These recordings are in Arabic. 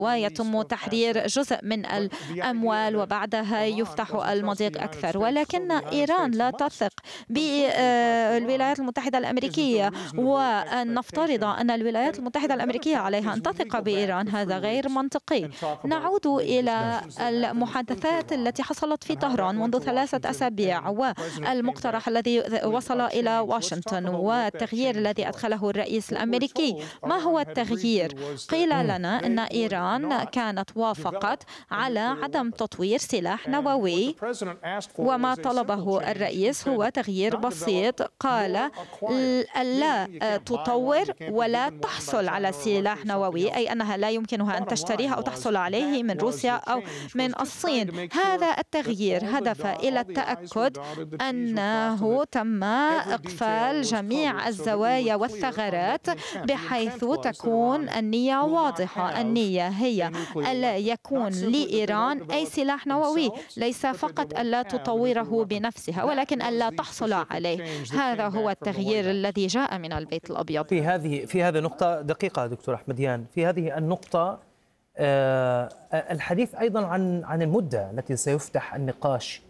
ويتم تحرير جزء من الأموال وبعدها يفتح المضيق أكثر. ولكن إيران لا تثق بالولايات المتحدة الأمريكية، وأن نفترض أن الولايات المتحدة الأمريكية عليها أن تثق بإيران هذا غير منطقي. نعود إلى المحادثات التي حصلت في طهران منذ 3 أسابيع والمقترح الذي وصل إلى واشنطن والتغيير الذي أدخله الرئيس الأمريكي. ما هو التغيير؟ قيل لنا أن إيران كانت وافقت على عدم تطوير سلاح نووي، وما طلبه الرئيس هو تغيير بسيط، قال لا تطور ولا تحصل على سلاح نووي، أي أنها لا يمكنها أن تشتريها أو تحصل عليه من روسيا أو من الصين. هذا التغيير هدف إلى التأكد أنه تم إقفال جميع الزوايا والثغرات بحيث تكون النية واضحة. النية هي ألا يكون لإيران أي سلاح نووي، ليس فقط ألا تطوره بنفسها ولكن ألا تحصل عليه. هذا هو التغيير الذي جاء من البيت الأبيض. في هذه نقطة دقيقة دكتور أحمديان، في هذه النقطة الحديث أيضا عن المدة التي سيفتح النقاش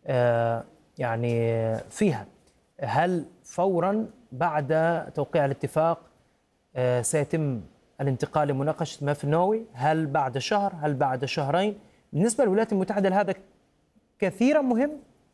يعني فيها. هل فورا بعد توقيع الاتفاق سيتم الانتقال لمناقشة الملف النووي؟ هل بعد شهر؟ هل بعد شهرين؟ بالنسبة للولايات المتحدة هذا كثيرا مهم.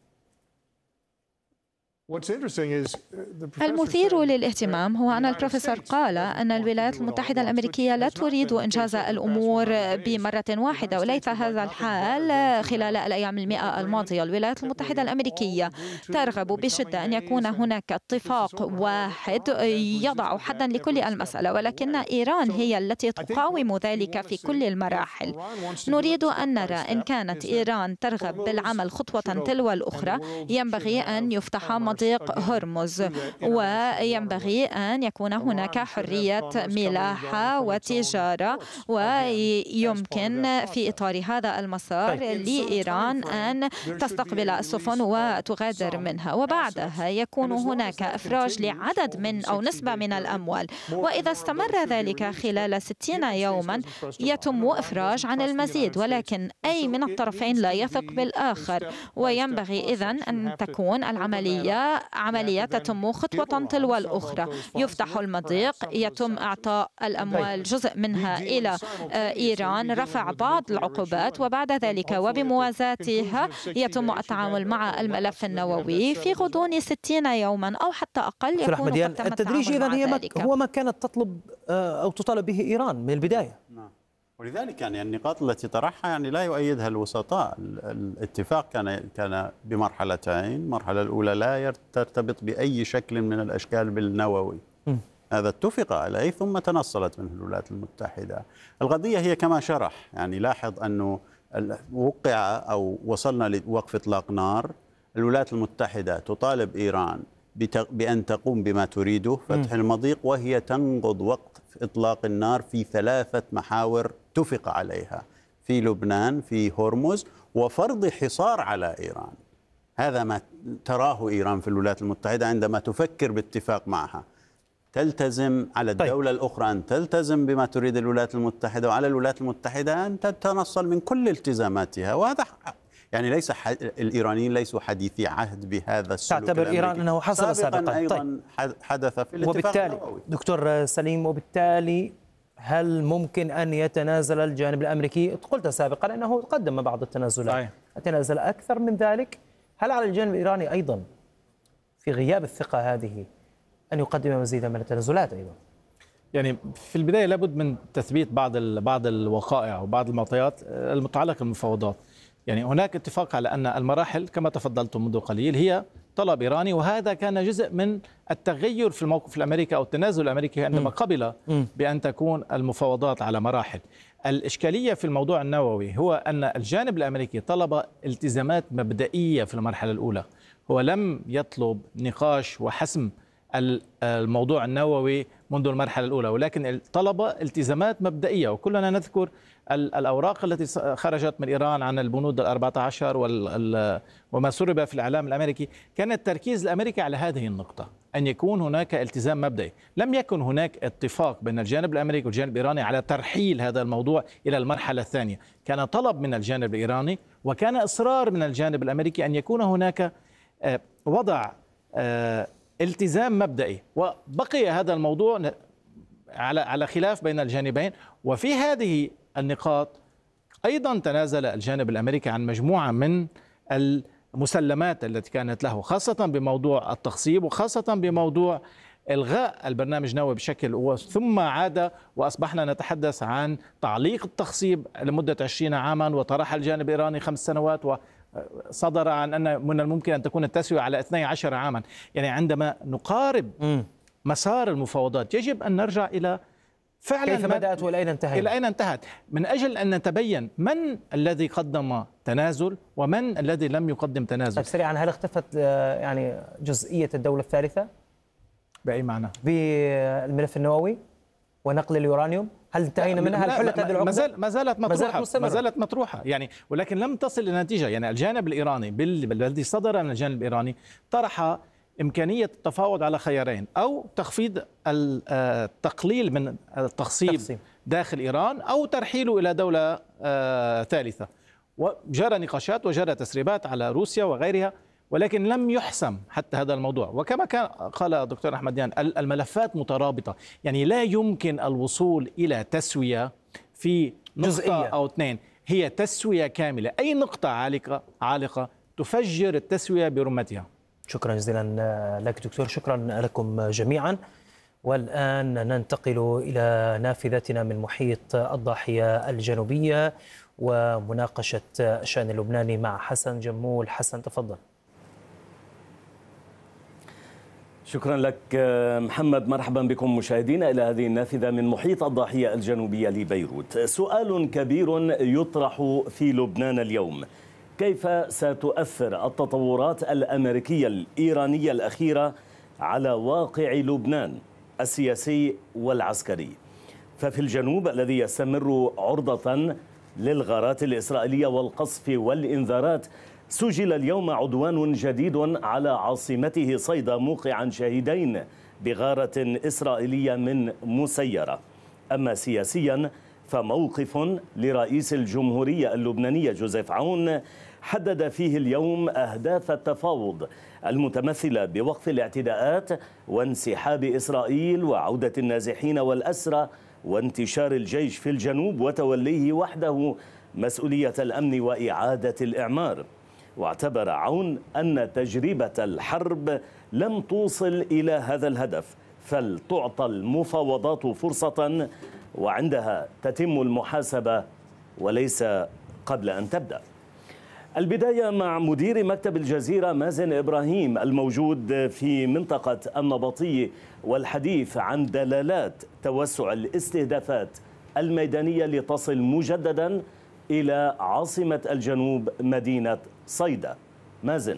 المثير للاهتمام هو أن البروفيسور قال أن الولايات المتحدة الأمريكية لا تريد إنجاز الأمور بمرة واحدة، وليس هذا الحال خلال الأيام 100 الماضية. الولايات المتحدة الأمريكية ترغب بشدة أن يكون هناك اتفاق واحد يضع حدا لكل المسألة، ولكن إيران هي التي تقاوم ذلك في كل المراحل. نريد أن نرى إن كانت إيران ترغب بالعمل خطوة تلو الأخرى ينبغي أن يفتح مضيق هرمز، وينبغي أن يكون هناك حرية ملاحة وتجارة، ويمكن في إطار هذا المسار لإيران أن تستقبل السفن وتغادر منها، وبعدها يكون هناك إفراج لعدد من أو نسبة من الأموال. وإذا استمر ذلك خلال 60 يوما يتم إفراج عن المزيد، ولكن أي من الطرفين لا يثق بالآخر، وينبغي إذن أن تكون عملية تتم خطوة تلو الأخرى. يفتح المضيق، يتم إعطاء الأموال جزء منها إلى إيران، رفع بعض العقوبات، وبعد ذلك وبموازاتها يتم التعامل مع الملف النووي في غضون 60 يوما أو حتى أقل. يكون قد تم التدريج إذن هو ما كانت تطلب أو تطالب به إيران من البداية. ولذلك يعني النقاط التي طرحها يعني لا يؤيدها الوسطاء. الاتفاق كان بمرحلتين. المرحلة الأولى لا ترتبط بأي شكل من الأشكال بالنووي، هذا اتفق عليه ثم تنصلت منه الولايات المتحدة. القضية هي كما شرح، يعني لاحظ أنه وقع أو وصلنا لوقف إطلاق نار. الولايات المتحدة تطالب إيران بأن تقوم بما تريده، فتح المضيق، وهي تنقض وقت إطلاق النار في 3 محاور اتفق عليها، في لبنان، في هرمز، وفرض حصار على إيران. هذا ما تراه إيران في الولايات المتحدة عندما تفكر باتفاق معها. تلتزم على الدولة الأخرى أن تلتزم بما تريد الولايات المتحدة، وعلى الولايات المتحدة أن تتنصل من كل التزاماتها. وهذا يعني ليس الإيرانيين ليسوا حديثي عهد بهذا السلوك. تعتبر إيران أنه حصل سابقا أيضا حدث في الاتفاق وبالتالي النووي. دكتور سليم، وبالتالي هل ممكن أن يتنازل الجانب الأمريكي؟ قلت سابقا أنه قدم بعض التنازلات، يتنازل أكثر من ذلك؟ هل على الجانب الإيراني أيضا في غياب الثقة هذه أن يقدم مزيدا من التنازلات أيضا؟ يعني في البداية لابد من تثبيت بعض الوقائع وبعض المعطيات المتعلقة بالمفاوضات. يعني هناك اتفاق على أن المراحل كما تفضلتم منذ قليل هي طلب إيراني، وهذا كان جزء من التغير في الموقف الأمريكي أو التنازل الأمريكي عندما قبل بأن تكون المفاوضات على مراحل. الإشكالية في الموضوع النووي هو أن الجانب الأمريكي طلب التزامات مبدئية في المرحلة الأولى، هو لم يطلب نقاش وحسم الموضوع النووي منذ المرحلة الأولى، ولكن طلب التزامات مبدئية. وكلنا نذكر الأوراق التي خرجت من إيران عن البنود ال14 وما سرب في الإعلام الأمريكي. كان التركيز الأمريكي على هذه النقطة، أن يكون هناك التزام مبدئي. لم يكن هناك اتفاق بين الجانب الأمريكي والجانب الإيراني على ترحيل هذا الموضوع إلى المرحلة الثانية. كان طلب من الجانب الإيراني وكان إصرار من الجانب الأمريكي أن يكون هناك وضع التزام مبدئي، وبقي هذا الموضوع على خلاف بين الجانبين. وفي هذه النقاط أيضا تنازل الجانب الأمريكي عن مجموعة من المسلمات التي كانت له، خاصة بموضوع التخصيب وخاصة بموضوع إلغاء البرنامج النووي بشكل، ثم عاد وأصبحنا نتحدث عن تعليق التخصيب لمدة 20 عاما، وطرح الجانب الإيراني 5 سنوات، وصدر عن أن من الممكن أن تكون التسوية على 12 عاما. يعني عندما نقارب مسار المفاوضات يجب أن نرجع إلى فعلا كيف بدأت وإلى أين انتهت، إلى أين انتهت، من أجل أن نتبين من الذي قدم تنازل ومن الذي لم يقدم تنازل. طيب سريعا، هل اختفت يعني جزئية الدولة الثالثة؟ بأي معنى؟ بالملف النووي ونقل اليورانيوم، هل انتهينا منها؟ هل حلت هذه العقدة؟ ما زالت مطروحة يعني، ولكن لم تصل إلى نتيجة. يعني الجانب الإيراني الذي صدر من الجانب الإيراني طرح إمكانية التفاوض على خيارين: أو تخفيض التقليل من التخصيب داخل إيران، أو ترحيله إلى دولة ثالثة. وجرى نقاشات وجرى تسريبات على روسيا وغيرها، ولكن لم يحسم حتى هذا الموضوع. وكما كان قال الدكتور أحمد ديان، الملفات مترابطة، يعني لا يمكن الوصول إلى تسوية في نقطة جزئية أو 2، هي تسوية كاملة. أي نقطة عالقة تفجر التسوية برمتها. شكرا جزيلا لك دكتور، شكرا لكم جميعا. والآن ننتقل إلى نافذتنا من محيط الضاحية الجنوبية ومناقشة الشأن اللبناني مع حسن جمول. حسن تفضل. شكرا لك محمد. مرحبا بكم مشاهدينا إلى هذه النافذة من محيط الضاحية الجنوبية لبيروت. سؤال كبير يطرح في لبنان اليوم: كيف ستؤثر التطورات الأمريكية الإيرانية الأخيرة على واقع لبنان السياسي والعسكري؟ ففي الجنوب الذي يستمر عرضة للغارات الإسرائيلية والقصف والإنذارات، سجل اليوم عدوان جديد على عاصمته صيدا، موقعا شهيدين بغارة إسرائيلية من مسيرة. أما سياسيا فموقف لرئيس الجمهورية اللبنانية جوزيف عون حدد فيه اليوم أهداف التفاوض المتمثلة بوقف الاعتداءات وانسحاب إسرائيل وعودة النازحين والأسرى وانتشار الجيش في الجنوب وتوليه وحده مسؤولية الأمن وإعادة الإعمار. واعتبر عون أن تجربة الحرب لم توصل إلى هذا الهدف، فلتعطى المفاوضات فرصة وعندها تتم المحاسبة وليس قبل أن تبدأ. البداية مع مدير مكتب الجزيرة مازن إبراهيم الموجود في منطقة النبطي، والحديث عن دلالات توسع الاستهدافات الميدانية لتصل مجددا إلى عاصمة الجنوب مدينة صيدا. مازن.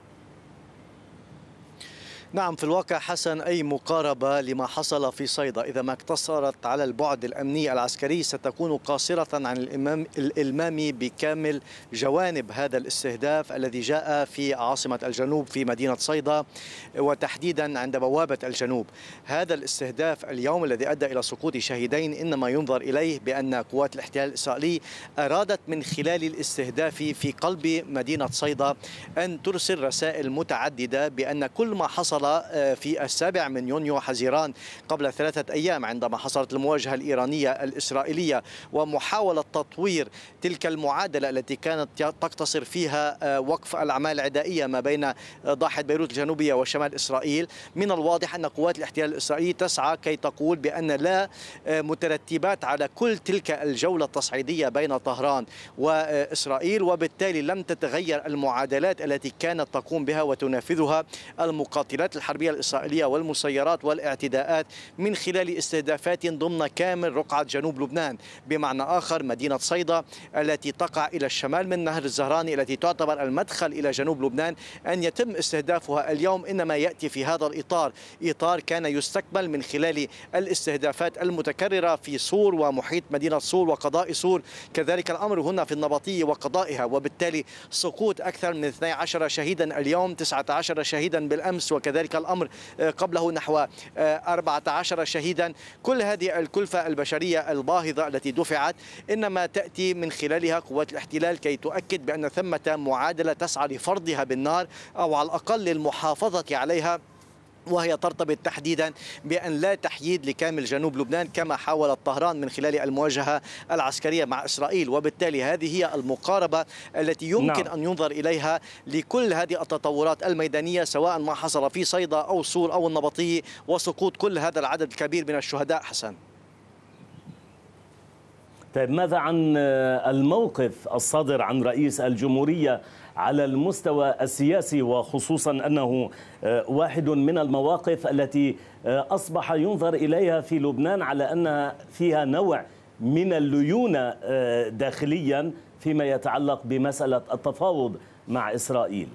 نعم، في الواقع حسن أي مقاربة لما حصل في صيدا إذا ما اقتصرت على البعد الأمني العسكري ستكون قاصرة عن الإلمام بكامل جوانب هذا الاستهداف الذي جاء في عاصمة الجنوب في مدينة صيدا وتحديدا عند بوابة الجنوب. هذا الاستهداف اليوم الذي أدى إلى سقوط شهيدين إنما ينظر إليه بأن قوات الاحتلال الإسرائيلي أرادت من خلال الاستهداف في قلب مدينة صيدا أن ترسل رسائل متعددة بأن كل ما حصل في 7 يونيو حزيران قبل 3 أيام عندما حصلت المواجهة الإيرانية الإسرائيلية ومحاولة تطوير تلك المعادلة التي كانت تقتصر فيها وقف الأعمال العدائية ما بين ضاحية بيروت الجنوبية وشمال إسرائيل، من الواضح أن قوات الاحتلال الإسرائيلي تسعى كي تقول بأن لا مترتبات على كل تلك الجولة التصعيدية بين طهران وإسرائيل، وبالتالي لم تتغير المعادلات التي كانت تقوم بها وتنفذها المقاتلات الجهات الحربية الإسرائيلية والمسيرات والاعتداءات من خلال استهدافات ضمن كامل رقعة جنوب لبنان. بمعنى آخر مدينة صيدا التي تقع إلى الشمال من نهر الزهراني التي تعتبر المدخل إلى جنوب لبنان أن يتم استهدافها اليوم إنما يأتي في هذا الإطار، إطار كان يستكمل من خلال الاستهدافات المتكررة في صور ومحيط مدينة صور وقضاء صور، كذلك الأمر هنا في النبطية وقضائها، وبالتالي سقوط أكثر من 12 شهيدا اليوم، 19 شهيدا بالأمس، وكذلك الأمر قبله نحو 14 شهيدا. كل هذه الكلفة البشرية الباهظة التي دفعت إنما تأتي من خلالها قوات الاحتلال كي تؤكد بأن ثمة معادلة تسعى لفرضها بالنار أو على الأقل للمحافظة عليها، وهي ترتبط تحديدا بأن لا تحييد لكامل جنوب لبنان كما حاولت طهران من خلال المواجهة العسكرية مع إسرائيل. وبالتالي هذه هي المقاربة التي يمكن أن ينظر إليها لكل هذه التطورات الميدانية سواء ما حصل في صيدا أو صور أو النبطية وسقوط كل هذا العدد الكبير من الشهداء. حسن، طيب ماذا عن الموقف الصادر عن رئيس الجمهورية على المستوى السياسي، وخصوصا أنه واحد من المواقف التي أصبح ينظر إليها في لبنان على أنها فيها نوع من الليونة داخليا فيما يتعلق بمسألة التفاوض مع إسرائيل؟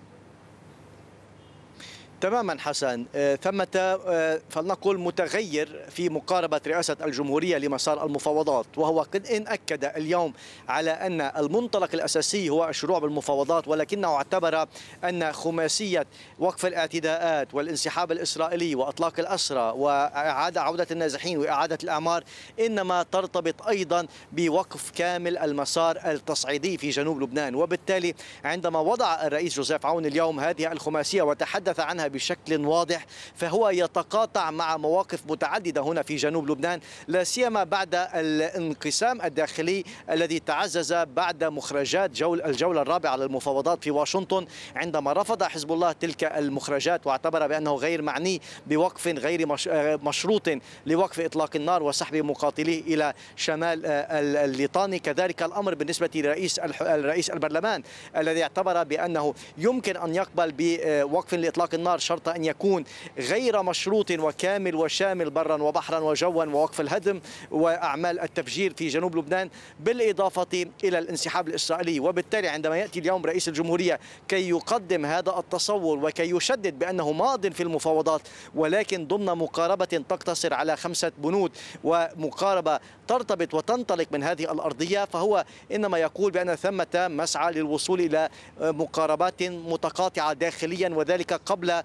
تماما حسن، ثمة فلنقل متغير في مقاربة رئاسة الجمهورية لمسار المفاوضات، وهو قد إن أكد اليوم على أن المنطلق الأساسي هو الشروع بالمفاوضات، ولكنه اعتبر أن خماسية وقف الاعتداءات والانسحاب الإسرائيلي وإطلاق الأسرى وإعادة عودة النازحين وإعادة الأعمار إنما ترتبط أيضا بوقف كامل المسار التصعيدي في جنوب لبنان. وبالتالي عندما وضع الرئيس جوزيف عون اليوم هذه الخماسية وتحدث عنها بشكل واضح فهو يتقاطع مع مواقف متعددة هنا في جنوب لبنان، لا سيما بعد الانقسام الداخلي الذي تعزز بعد مخرجات الجولة الرابعة للمفاوضات في واشنطن، عندما رفض حزب الله تلك المخرجات واعتبر بأنه غير معني بوقف غير مشروط لوقف إطلاق النار وسحب مقاتليه إلى شمال الليطاني. كذلك الأمر بالنسبة لرئيس البرلمان الذي اعتبر بأنه يمكن أن يقبل بوقف لإطلاق النار شرط أن يكون غير مشروط وكامل وشامل برا وبحرا وجوا ووقف الهدم وأعمال التفجير في جنوب لبنان بالإضافة إلى الانسحاب الإسرائيلي. وبالتالي عندما يأتي اليوم رئيس الجمهورية كي يقدم هذا التصور وكي يشدد بأنه ماض في المفاوضات ولكن ضمن مقاربة تقتصر على 5 بنود ومقاربة ترتبط وتنطلق من هذه الأرضية، فهو إنما يقول بأن ثمة مسعى للوصول إلى مقاربات متقاطعة داخليا، وذلك قبل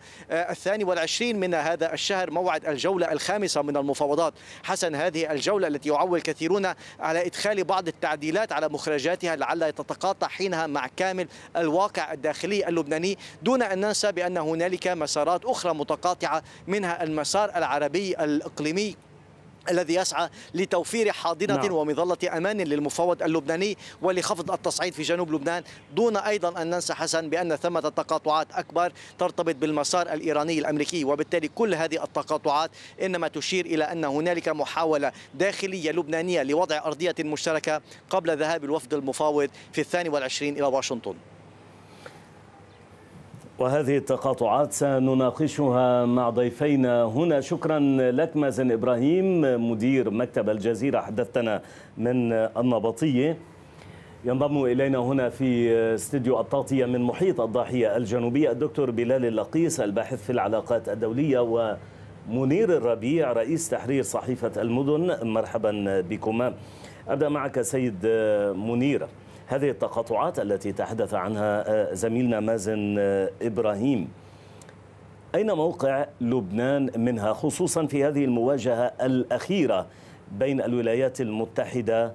22 من هذا الشهر موعد الجولة الخامسة من المفاوضات. حسن، هذه الجولة التي يعول كثيرون على إدخال بعض التعديلات على مخرجاتها لعل تتقاطع حينها مع كامل الواقع الداخلي اللبناني، دون أن ننسى بأن هنالك مسارات أخرى متقاطعة منها المسار العربي الإقليمي الذي يسعى لتوفير حاضنة ومظلة أمان للمفاوض اللبناني ولخفض التصعيد في جنوب لبنان، دون أيضا أن ننسى حسن بأن ثمة تقاطعات أكبر ترتبط بالمسار الإيراني الأمريكي. وبالتالي كل هذه التقاطعات إنما تشير إلى أن هنالك محاولة داخلية لبنانية لوضع أرضية مشتركة قبل ذهاب الوفد المفاوض في 22 إلى واشنطن. وهذه التقاطعات سنناقشها مع ضيفينا هنا. شكرا لك مازن إبراهيم مدير مكتب الجزيرة، حدثتنا من النبطية. ينضم إلينا هنا في استديو التغطية من محيط الضاحية الجنوبية الدكتور بلال اللقيس الباحث في العلاقات الدولية، ومنير الربيع رئيس تحرير صحيفة المدن. مرحبا بكما. أبدأ معك سيد منير. هذه التقاطعات التي تحدث عنها زميلنا مازن إبراهيم، أين موقع لبنان منها، خصوصا في هذه المواجهة الأخيرة بين الولايات المتحدة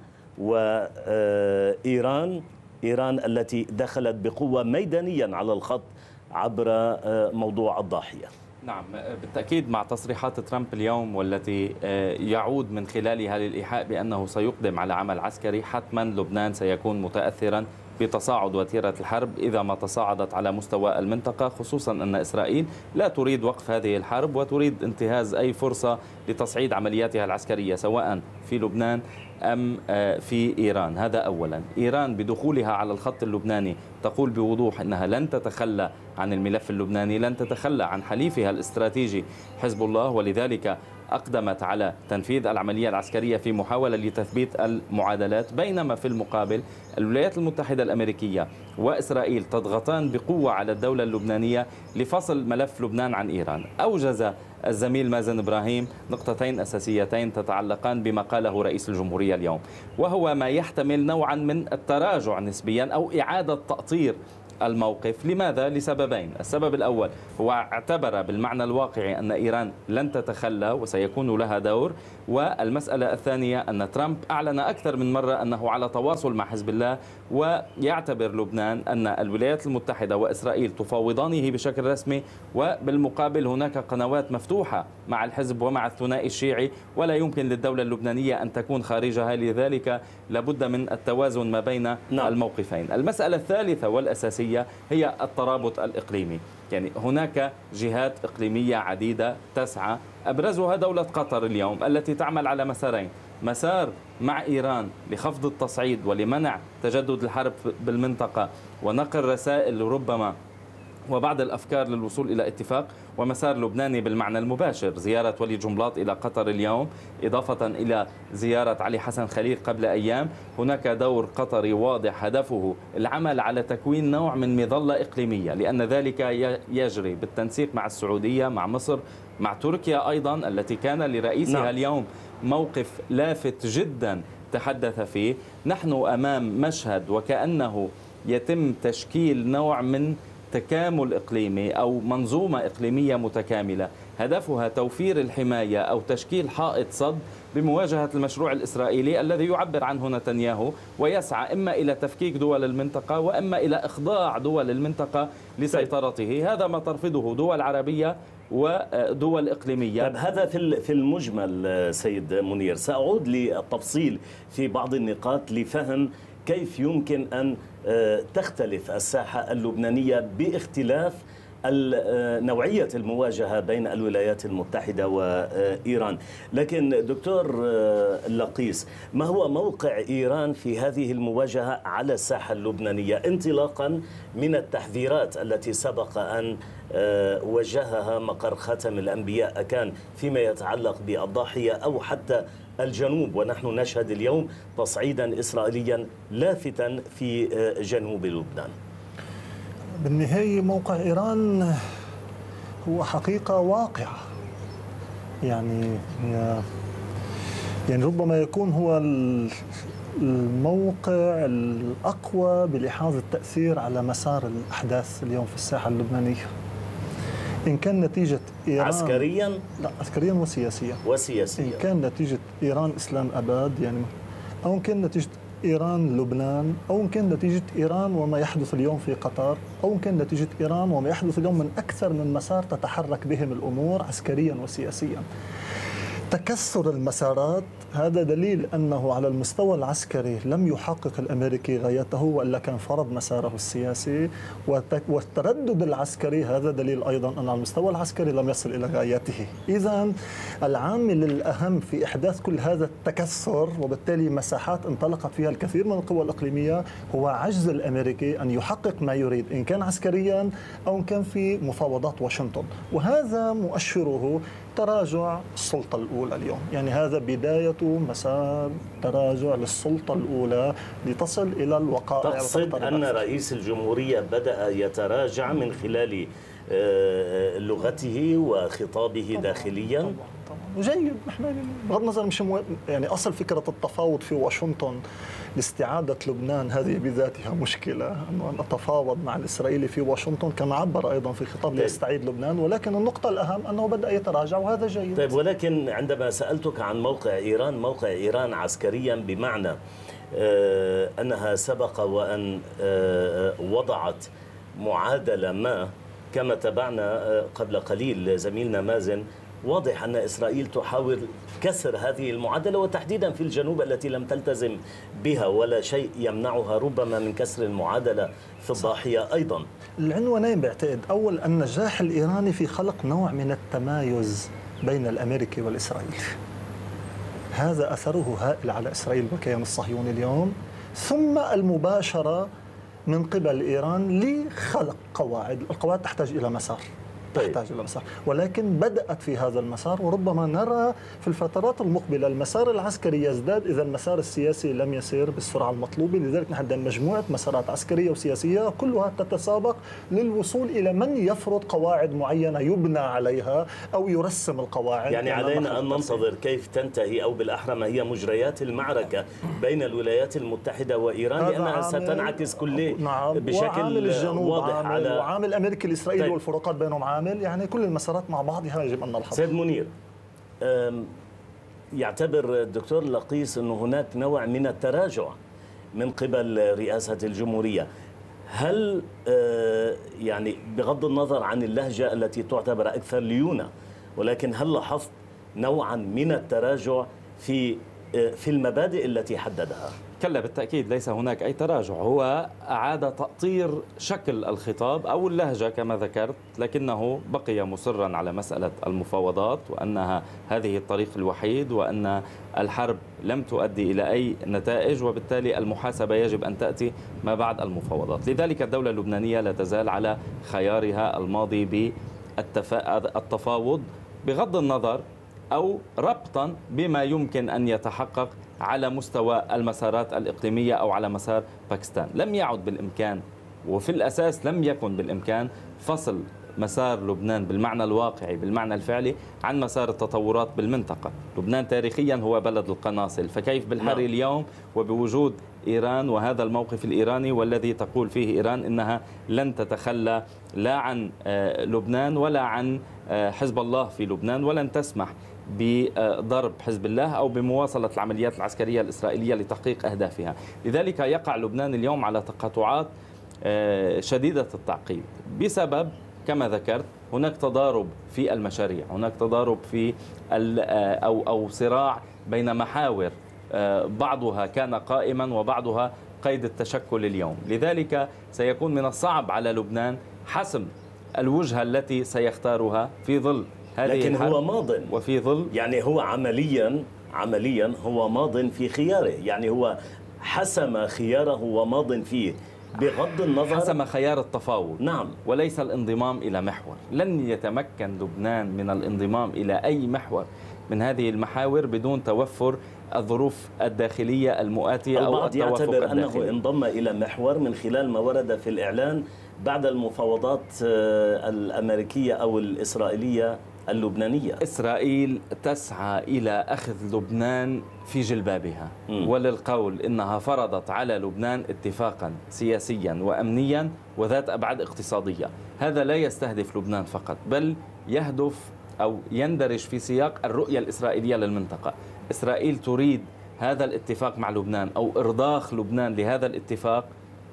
وإيران التي دخلت بقوة ميدانيا على الخط عبر موضوع الضاحية؟ نعم بالتأكيد، مع تصريحات ترامب اليوم والتي يعود من خلالها للإيحاء بأنه سيقدم على عمل عسكري، حتما لبنان سيكون متأثرا بتصاعد وتيرة الحرب إذا ما تصاعدت على مستوى المنطقة، خصوصا أن إسرائيل لا تريد وقف هذه الحرب وتريد انتهاز أي فرصة لتصعيد عملياتها العسكرية سواء في لبنان أم في إيران؟ هذا أولا. إيران بدخولها على الخط اللبناني تقول بوضوح أنها لن تتخلى عن الملف اللبناني، لن تتخلى عن حليفها الاستراتيجي حزب الله، ولذلك أقدمت على تنفيذ العملية العسكرية في محاولة لتثبيت المعادلات، بينما في المقابل الولايات المتحدة الأمريكية وإسرائيل تضغطان بقوة على الدولة اللبنانية لفصل ملف لبنان عن إيران. أوجز الزميل مازن إبراهيم نقطتين أساسيتين تتعلقان بما قاله رئيس الجمهورية اليوم، وهو ما يحتمل نوعا من التراجع نسبيا أو إعادة تأطير الموقف. لماذا؟ لسببين. السبب الأول هو اعتبر بالمعنى الواقعي أن إيران لن تتخلى وسيكون لها دور، والمسألة الثانية أن ترامب أعلن أكثر من مرة أنه على تواصل مع حزب الله، ويعتبر لبنان أن الولايات المتحدة وإسرائيل تفاوضانه بشكل رسمي، وبالمقابل هناك قنوات مفتوحة مع الحزب ومع الثنائي الشيعي، ولا يمكن للدولة اللبنانية أن تكون خارجها، لذلك لابد من التوازن ما بين الموقفين. المسألة الثالثة والأساسية هي الترابط الإقليمي، يعني هناك جهات إقليمية عديدة تسعى، أبرزها دولة قطر اليوم التي تعمل على مسارين: مسار مع إيران لخفض التصعيد ولمنع تجدد الحرب بالمنطقة ونقل رسائل ربما وبعض الأفكار للوصول إلى اتفاق، ومسار لبناني بالمعنى المباشر، زيارة ولي جنبلاط إلى قطر اليوم إضافة إلى زيارة علي حسن خليل قبل أيام. هناك دور قطري واضح هدفه العمل على تكوين نوع من مظلة إقليمية، لأن ذلك يجري بالتنسيق مع السعودية، مع مصر، مع تركيا أيضا التي كان لرئيسها اليوم موقف لافت جدا تحدث فيه. نحن أمام مشهد وكأنه يتم تشكيل نوع من تكامل إقليمي أو منظومة إقليمية متكاملة هدفها توفير الحماية أو تشكيل حائط صد بمواجهة المشروع الإسرائيلي الذي يعبر عنه نتنياهو، ويسعى إما إلى تفكيك دول المنطقة وإما إلى إخضاع دول المنطقة لسيطرته. هذا ما ترفضه دول عربية ودول إقليمية. طيب هذا في المجمل سيد منير. سأعود للتفصيل في بعض النقاط لفهم كيف يمكن أن تختلف الساحة اللبنانية باختلاف نوعية المواجهة بين الولايات المتحدة وإيران. لكن دكتور اللقيس، ما هو موقع إيران في هذه المواجهة على الساحة اللبنانية انطلاقا من التحذيرات التي سبق أن وجهها مقر خاتم الأنبياء، كان فيما يتعلق بالضاحية أو حتى الجنوب، ونحن نشهد اليوم تصعيدا إسرائيليا لافتا في جنوب لبنان؟ بالنهاية موقع إيران هو حقيقة واقعة، يعني ربما يكون هو الموقع الأقوى بلحاظ التأثير على مسار الأحداث اليوم في الساحة اللبنانية، إن كان نتيجة إيران عسكريا؟ لا، عسكريا وسياسيا. وسياسيا. إن كان نتيجة إيران إسلام أباد يعني، أو إن كان نتيجة إيران لبنان، أو إن كان نتيجة إيران وما يحدث اليوم في قطر، أو إن كان نتيجة إيران وما يحدث اليوم من أكثر من مسار تتحرك بهم الأمور عسكريا وسياسيا. تكسر المسارات هذا دليل أنه على المستوى العسكري لم يحقق الأمريكي غايته، وإلا كان فرض مساره السياسي، والتردد العسكري هذا دليل أيضا أن على المستوى العسكري لم يصل إلى غايته. إذن العامل الأهم في إحداث كل هذا التكسر وبالتالي مساحات انطلقت فيها الكثير من القوى الإقليمية هو عجز الأمريكي أن يحقق ما يريد، إن كان عسكريا أو إن كان في مفاوضات واشنطن، وهذا مؤشره تراجع السلطة الأولى اليوم. يعني هذا بداية مسار تراجع للسلطة الأولى لتصل إلى الوقائع. تقصد أن رئيس الجمهورية بدأ يتراجع من خلال لغته وخطابه داخليا؟ طبعا. جيد، بغض النظر مش يعني أصل فكرة التفاوض في واشنطن لاستعادة لبنان هذه بذاتها مشكلة، أن أتفاوض مع الإسرائيلي في واشنطن كما عبر أيضا في خطاب ليستعيد لبنان، ولكن النقطة الأهم أنه بدأ يتراجع وهذا جيد. طيب، ولكن عندما سألتك عن موقع إيران، موقع إيران عسكريا بمعنى أنها سبق وأن وضعت معادلة ما، كما تابعنا قبل قليل زميلنا مازن، واضح أن إسرائيل تحاول كسر هذه المعادلة، وتحديدا في الجنوب التي لم تلتزم بها، ولا شيء يمنعها ربما من كسر المعادلة في الضاحية أيضا. العنوانين بعتقد، أول النجاح الإيراني في خلق نوع من التمايز بين الأمريكي والإسرائيلي، هذا أثره هائل على إسرائيل والكيان الصهيوني اليوم، ثم المباشرة من قبل إيران لخلق قواعد. القواعد تحتاج إلى مسار، تحتاج إلى مسار، ولكن بدأت في هذا المسار، وربما نرى في الفترات المقبلة المسار العسكري يزداد إذا المسار السياسي لم يسير بالسرعة المطلوبة. لذلك نحن عندنا مجموعة مسارات عسكرية وسياسية كلها تتسابق للوصول إلى من يفرض قواعد معينة يبنى عليها أو يرسم القواعد. يعني علينا أن ننتظر كيف تنتهي، أو بالأحرى ما هي مجريات المعركة بين الولايات المتحدة وإيران، لأنها ستنعكس كل بشكل واضح على وعامل الأمريكي الإسرائيلي والفروقات بينهم عامل، يعني كل المسارات مع بعضها يجب أن نلحظ. سيد منير، يعتبر الدكتور لقيس أنه هناك نوع من التراجع من قبل رئاسة الجمهورية. هل يعني بغض النظر عن اللهجة التي تعتبر أكثر ليونة، ولكن هل لاحظت نوعا من التراجع في المبادئ التي حددها؟ كلا بالتأكيد ليس هناك أي تراجع، هو أعاد تأطير شكل الخطاب أو اللهجة كما ذكرت، لكنه بقي مصرا على مسألة المفاوضات وأنها هذه الطريق الوحيد، وأن الحرب لم تؤدي إلى أي نتائج، وبالتالي المحاسبة يجب أن تأتي ما بعد المفاوضات. لذلك الدولة اللبنانية لا تزال على خيارها الماضي بالتفاوض بغض النظر أو ربطا بما يمكن أن يتحقق على مستوى المسارات الإقليمية أو على مسار باكستان. لم يعد بالإمكان، وفي الأساس لم يكن بالإمكان، فصل مسار لبنان بالمعنى الواقعي بالمعنى الفعلي عن مسار التطورات بالمنطقة. لبنان تاريخيا هو بلد القناصل، فكيف بالحري اليوم وبوجود إيران وهذا الموقف الإيراني والذي تقول فيه إيران إنها لن تتخلى لا عن لبنان ولا عن حزب الله في لبنان، ولن تسمح بضرب حزب الله أو بمواصلة العمليات العسكرية الإسرائيلية لتحقيق أهدافها. لذلك يقع لبنان اليوم على تقاطعات شديدة التعقيد بسبب كما ذكرت هناك تضارب في المشاريع، هناك تضارب في أو صراع بين محاور بعضها كان قائما وبعضها قيد التشكل اليوم. لذلك سيكون من الصعب على لبنان حسم الوجهة التي سيختارها في ظل هذه لكن هو ماض، وفي ظل يعني هو عمليا هو ماض في خياره، يعني هو حسم خياره وماض فيه بغض النظر، حسم خيار التفاوض نعم، وليس الانضمام إلى محور. لن يتمكن لبنان من الانضمام إلى أي محور من هذه المحاور بدون توفر الظروف الداخلية المؤاتية أو البعض يعتبر أنه انضم إلى محور من خلال ما ورد في الإعلان بعد المفاوضات الأمريكية أو الإسرائيلية اللبنانية. إسرائيل تسعى إلى أخذ لبنان في جلبابها وللقول إنها فرضت على لبنان اتفاقا سياسيا وأمنيا وذات أبعاد اقتصادية. هذا لا يستهدف لبنان فقط، بل يهدف أو يندرج في سياق الرؤية الإسرائيلية للمنطقة. إسرائيل تريد هذا الاتفاق مع لبنان أو إرضاخ لبنان لهذا الاتفاق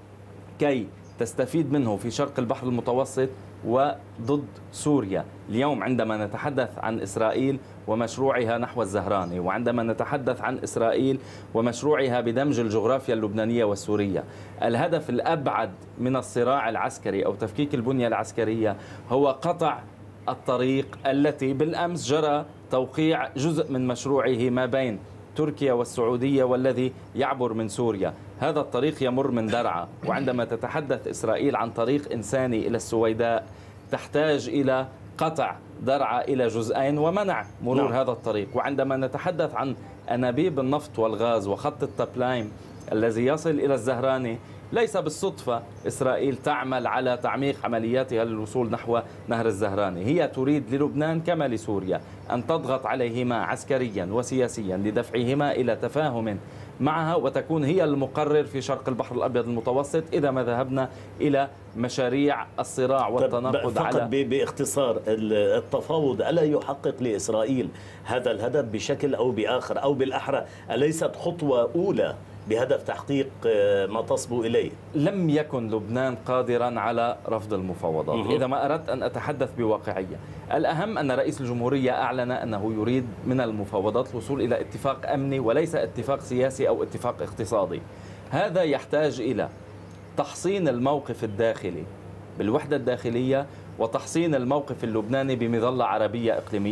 كي تستفيد منه في شرق البحر المتوسط وضد سوريا. اليوم عندما نتحدث عن إسرائيل ومشروعها نحو الزهراني، وعندما نتحدث عن إسرائيل ومشروعها بدمج الجغرافيا اللبنانية والسورية، الهدف الأبعد من الصراع العسكري أو تفكيك البنية العسكرية هو قطع الطريق التي بالأمس جرى توقيع جزء من مشروعه ما بين تركيا والسعودية والذي يعبر من سوريا. هذا الطريق يمر من درعا، وعندما تتحدث إسرائيل عن طريق إنساني إلى السويداء تحتاج إلى قطع درعا إلى جزئين ومنع مرور هذا الطريق. وعندما نتحدث عن أنابيب النفط والغاز وخط التابلايم الذي يصل إلى الزهراني، ليس بالصدفة إسرائيل تعمل على تعميق عملياتها للوصول نحو نهر الزهراني. هي تريد للبنان كما لسوريا أن تضغط عليهما عسكريا وسياسيا لدفعهما إلى تفاهم معها، وتكون هي المقرر في شرق البحر الأبيض المتوسط إذا ما ذهبنا إلى مشاريع الصراع والتناقض. فقط باختصار، التفاوض ألا يحقق لإسرائيل هذا الهدف بشكل أو بآخر، أو بالأحرى أليست خطوة أولى بهدف تحقيق ما تصبو إليه؟ لم يكن لبنان قادرا على رفض المفاوضات. إذا ما أردت أن أتحدث بواقعية، الأهم أن رئيس الجمهورية أعلن أنه يريد من المفاوضات الوصول إلى اتفاق أمني وليس اتفاق سياسي أو اتفاق اقتصادي. هذا يحتاج إلى تحصين الموقف الداخلي بالوحدة الداخلية، وتحصين الموقف اللبناني بمظلة عربية إقليمية،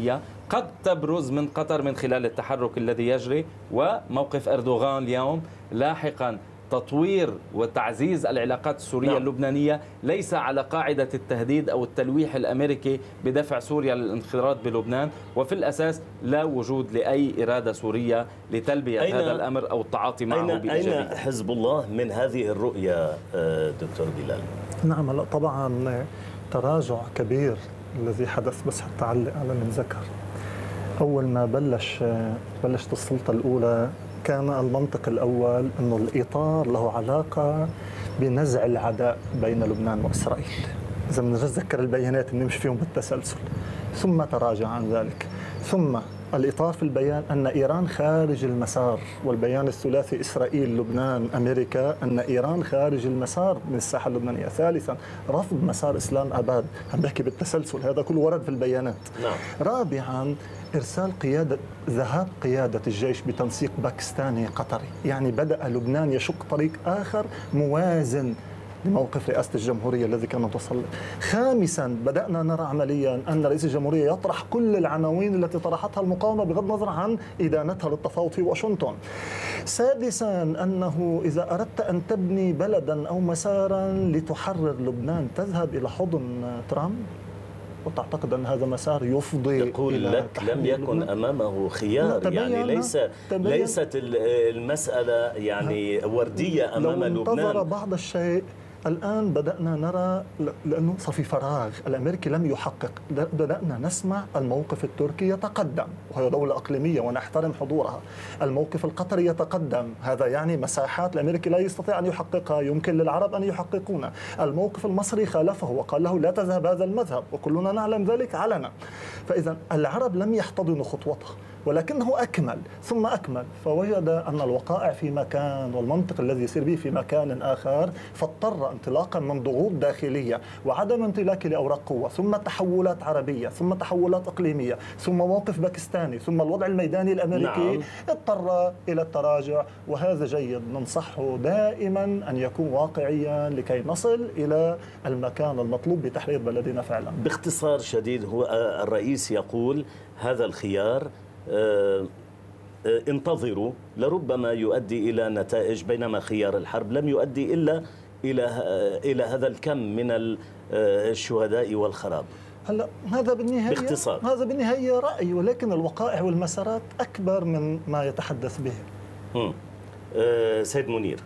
قد تبرز من قطر من خلال التحرك الذي يجري، وموقف أردوغان اليوم لاحقا تطوير وتعزيز العلاقات السورية اللبنانية ليس على قاعدة التهديد أو التلويح الأمريكي بدفع سوريا للانخراط بلبنان، وفي الأساس لا وجود لأي إرادة سورية لتلبية هذا الأمر أو التعاطي معه بإيجابية. أين حزب الله من هذه الرؤية دكتور بلال؟ نعم، لا طبعا تراجع كبير الذي حدث، بس حتى أعلق على من ذكر. أول ما بلشت السلطة الأولى كان المنطق الأول أنه الإطار له علاقة بنزع العداء بين لبنان وإسرائيل، إذا بنتذكر البيانات بنمشي فيهم بالتسلسل، ثم تراجع عن ذلك، ثم الإطار في البيان أن إيران خارج المسار، والبيان الثلاثي إسرائيل لبنان أمريكا أن إيران خارج المسار من الساحة اللبنانية. ثالثا رفض مسار إسلام أباد، عم بحكي بالتسلسل، هذا كله ورد في البيانات. رابعا إرسال ذهاب قيادة الجيش بتنسيق باكستاني قطري، يعني بدأ لبنان يشق طريق آخر موازن لموقف رئاسة الجمهورية الذي كان تصل. خامسا بدأنا نرى عمليا أن رئيس الجمهورية يطرح كل العناوين التي طرحتها المقاومة بغض النظر عن إدانتها للتفاوض في واشنطن. سادسا أنه إذا أردت أن تبني بلدا أو مسارا لتحرر لبنان تذهب إلى حضن ترامب، وتعتقد أن هذا مسار يفضي يقول لك لم يكن أمامه خيار، يعني ليست المسألة يعني وردية أمام لبنان. لو انتظر بعض الشيء الآن بدأنا نرى، لأنه صار في فراغ، الأمريكي لم يحقق، بدأنا نسمع الموقف التركي يتقدم وهي دولة إقليمية ونحترم حضورها، الموقف القطري يتقدم، هذا يعني مساحات الأمريكي لا يستطيع أن يحققها، يمكن للعرب أن يحققونها. الموقف المصري خالفه وقال له لا تذهب هذا المذهب، وكلنا نعلم ذلك علنا. فإذا العرب لم يحتضنوا خطوته، ولكنه أكمل ثم أكمل، فوجد أن الوقائع في مكان والمنطق الذي يصير به في مكان آخر، فاضطر انطلاقا من ضغوط داخلية وعدم امتلاك لأوراق قوة، ثم تحولات عربية، ثم تحولات إقليمية، ثم موقف باكستاني، ثم الوضع الميداني الأمريكي، اضطر إلى التراجع. وهذا جيد، ننصحه دائما أن يكون واقعيا لكي نصل إلى المكان المطلوب بتحرير بلدنا فعلا. باختصار شديد، هو الرئيس يقول هذا الخيار انتظروا لربما يؤدي إلى نتائج، بينما خيار الحرب لم يؤدي إلا إلى هذا الكم من الشهداء والخراب. هلا هذا بالنهاية باختصار هذا بالنهاية رأي، ولكن الوقائع والمسارات أكبر من ما يتحدث به. سيد منير،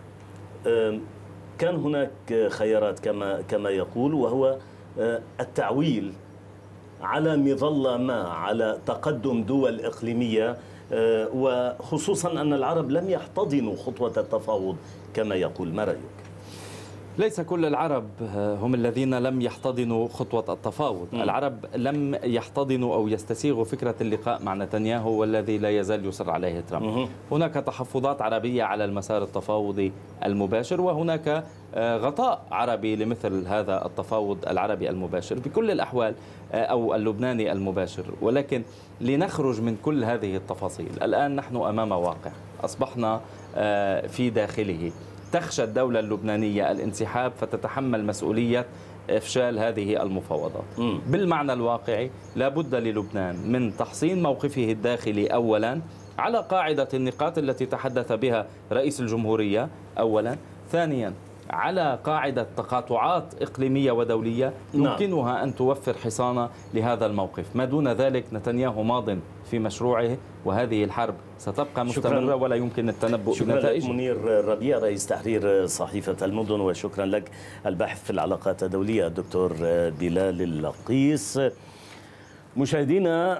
كان هناك خيارات كما يقول، وهو التعويل على مظلة ما على تقدم دول إقليمية، وخصوصا أن العرب لم يحتضنوا خطوة التفاوض كما يقول. ما رأيك؟ ليس كل العرب هم الذين لم يحتضنوا خطوة التفاوض. العرب لم يحتضنوا أو يستسيغوا فكرة اللقاء مع نتنياهو، والذي لا يزال يصر عليه ترامب. هناك تحفظات عربية على المسار التفاوضي المباشر، وهناك غطاء عربي لمثل هذا التفاوض العربي المباشر بكل الأحوال، أو اللبناني المباشر. ولكن لنخرج من كل هذه التفاصيل، الآن نحن أمام واقع أصبحنا في داخله. تخشى الدولة اللبنانية الانسحاب فتتحمل مسؤولية إفشال هذه المفاوضات. بالمعنى الواقعي لا بد للبنان من تحصين موقفه الداخلي أولا على قاعدة النقاط التي تحدث بها رئيس الجمهورية أولا، ثانيا على قاعدة تقاطعات إقليمية ودولية يمكنها أن توفر حصانة لهذا الموقف. ما دون ذلك نتنياهو ماض في مشروعه، وهذه الحرب ستبقى مستمرة ولا يمكن التنبؤ بنتائج. شكرا لك منير ربيع، رئيس تحرير صحيفة المدن، وشكرا لك الباحث في العلاقات الدولية الدكتور بلال اللقيس. مشاهدينا،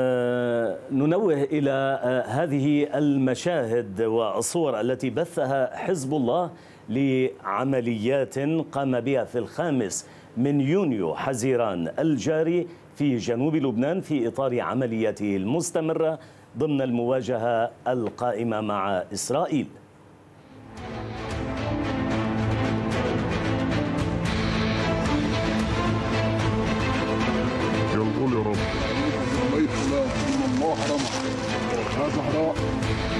ننوه إلى هذه المشاهد والصور التي بثها حزب الله لعمليات قام بها في 5 يونيو حزيران الجاري في جنوب لبنان في إطار عملياته المستمرة ضمن المواجهة القائمة مع إسرائيل. يقول يا رب الله حرمه هذا حرام